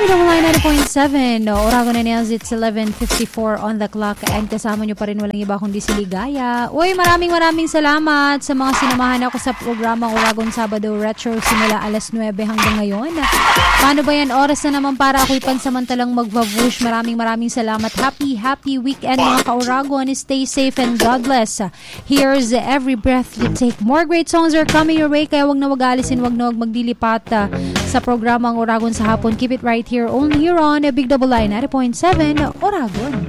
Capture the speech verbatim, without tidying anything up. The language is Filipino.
Double nine ninety point seven. Oragon and Nails, it's eleven fifty-four on the clock. And kasama nyo pa rin walang iba kundi si Ligaya. Uy, maraming maraming salamat sa mga sinamahan ako sa programang Oragon Sabado Retro simula alas nuwebe hanggang ngayon. Paano ba yan? Oras na naman para ako'y pansamantalang magbabush. Maraming maraming salamat. Happy, happy weekend mga ka-Oragon. Stay safe and God bless. Here's Every Breath You Take. More great songs are coming your way, kaya wag na wag alisin, wag na wag magdilipat uh, sa programang Oragon sa hapon. Keep it right here, only here on Big Double Line ninety point seven Oragon.